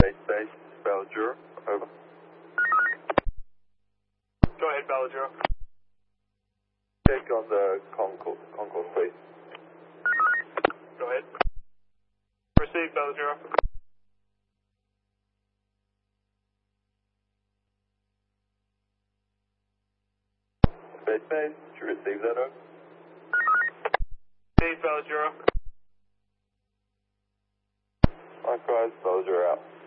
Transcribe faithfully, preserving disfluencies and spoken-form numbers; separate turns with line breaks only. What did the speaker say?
Base, base, Belgium, over.
Go ahead, Belgium.
Take on the concourse, concourse, please.
Go ahead. Receive, Belgium.
Base, base, should receive that, over.
Receive, Belgium.
Likewise, Belgium out.